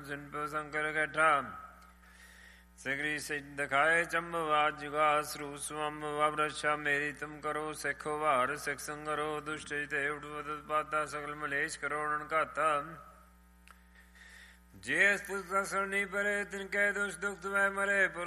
सुन पे शंकर कैठा सिगरी सिद्ध दिखाए चंबवाद जुगा श्रू स्वम वृक्षा मेरी तुम करो सिखो वार सिख संगरो दुष्ट पाता सकल मलेश करो घाता जे सरनी परे तिनके दुष्ट दुख तुम्हें मरे